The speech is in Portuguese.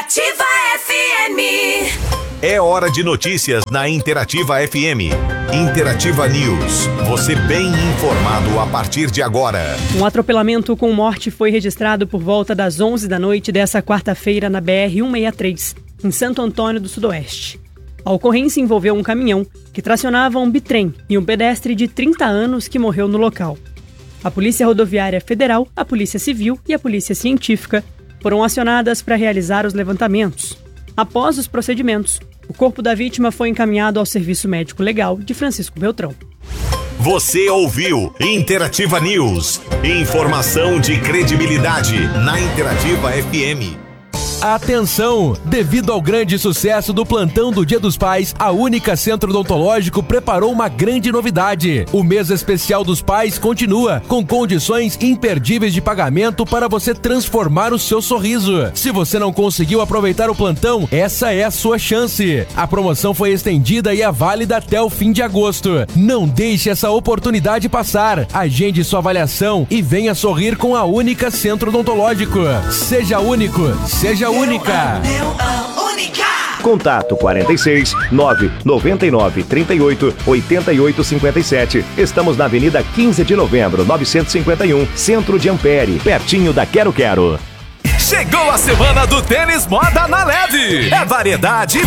Interativa FM. É hora de notícias na Interativa FM. Interativa News. Você bem informado a partir de agora. Um atropelamento com morte foi registrado por volta das 11 da noite dessa quarta-feira na BR-163, em Santo Antônio do Sudoeste. A ocorrência envolveu um caminhão que tracionava um bitrem e um pedestre de 30 anos que morreu no local. A Polícia Rodoviária Federal, a Polícia Civil e a Polícia Científica foram acionadas para realizar os levantamentos. Após os procedimentos, o corpo da vítima foi encaminhado ao Serviço Médico Legal de Francisco Beltrão. Você ouviu Interativa News. Informação de credibilidade na Interativa FM. Atenção! Devido ao grande sucesso do plantão do Dia dos Pais, a Única Centro Odontológico preparou uma grande novidade. O mês especial dos pais continua, com condições imperdíveis de pagamento para você transformar o seu sorriso. Se você não conseguiu aproveitar o plantão, essa é a sua chance. A promoção foi estendida e é válida até o fim de agosto. Não deixe essa oportunidade passar. Agende sua avaliação e venha sorrir com a Única Centro Odontológico. Seja único, seja única. Contato 46 999 38 88 57. Estamos na Avenida 15 de Novembro, 951, Centro de Ampere, pertinho da Quero Quero. Chegou a semana do tênis moda na Leve. É variedade